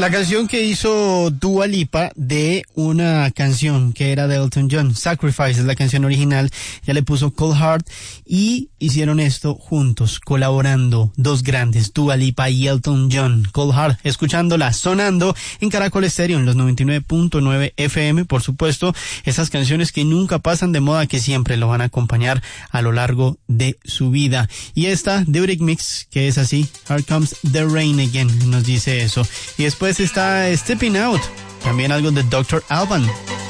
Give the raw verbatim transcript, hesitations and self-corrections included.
La canción que hizo Dua Lipa de una canción que era de Elton John, Sacrifice es la canción original, ya le puso Cold Heart y hicieron esto juntos, colaborando, dos grandes, Dua Lipa y Elton John. Cold Heart, escuchándola, sonando en Caracol Estéreo en los noventa y nueve punto nueve F M, por supuesto, esas canciones que nunca pasan de moda, que siempre lo van a acompañar a lo largo de su vida. Y esta de Eurythmics, que es así, Here Comes the Rain Again, nos dice eso. Y después está Stepping Out, también algo de doctor Alban.